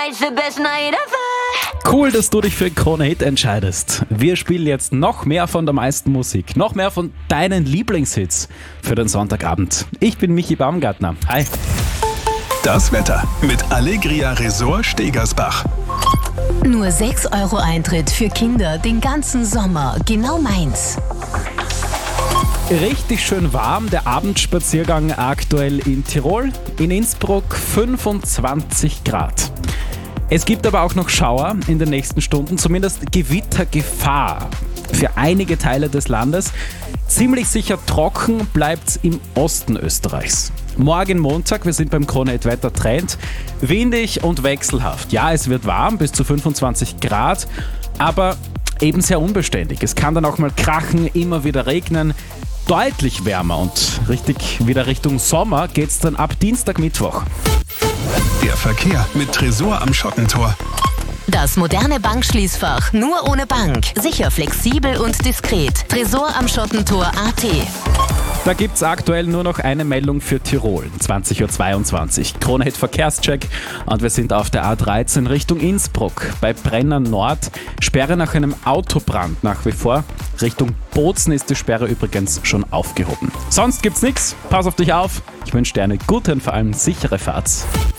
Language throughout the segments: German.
tonight's the best night ever. Cool, dass du dich für Krone Hit entscheidest. Wir spielen jetzt noch mehr von der meisten Musik, noch mehr von deinen Lieblingshits für den Sonntagabend. Ich bin Michi Baumgartner. Hi. Das Wetter mit Allegria Resort Stegersbach. Nur 6 € Eintritt für Kinder den ganzen Sommer. Genau meins. Richtig schön warm, der Abendspaziergang aktuell in Tirol. In Innsbruck 25 Grad. Es gibt aber auch noch Schauer in den nächsten Stunden, zumindest Gewittergefahr für einige Teile des Landes. Ziemlich sicher trocken bleibt's im Osten Österreichs. Morgen Montag, wir sind beim Krone Hit Wettertrend, windig und wechselhaft. Ja, es wird warm, bis zu 25 Grad, aber eben sehr unbeständig. Es kann dann auch mal krachen, immer wieder regnen, deutlich wärmer und richtig wieder Richtung Sommer geht's dann ab Dienstag, Mittwoch. Der Verkehr mit Tresor am Schottentor. Das moderne Bankschließfach nur ohne Bank. Sicher, flexibel und diskret. Tresor am Schottentor.at. Da gibt's aktuell nur noch eine Meldung für Tirol, 20.22 Uhr. Krone Hit Verkehrscheck und wir sind auf der A13 Richtung Innsbruck. Bei Brenner Nord, Sperre nach einem Autobrand nach wie vor. Richtung Bozen ist die Sperre übrigens schon aufgehoben. Sonst gibt's nichts, pass auf dich auf. Ich wünsche dir eine gute und vor allem sichere Fahrt.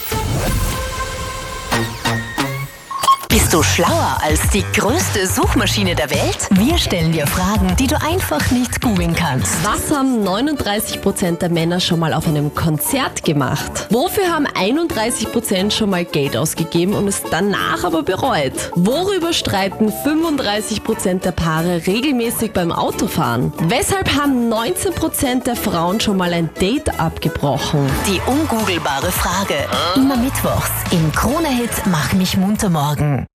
Bist du schlauer als die größte Suchmaschine der Welt? Wir stellen dir Fragen, die du einfach nicht googeln kannst. Was haben 39% der Männer schon mal auf einem Konzert gemacht? Wofür haben 31% schon mal Geld ausgegeben und es danach aber bereut? Worüber streiten 35% der Paare regelmäßig beim Autofahren? Weshalb haben 19% der Frauen schon mal ein Date abgebrochen? Die ungoogelbare Frage. Immer mittwochs im Krone Hit Mach mich munter morgen.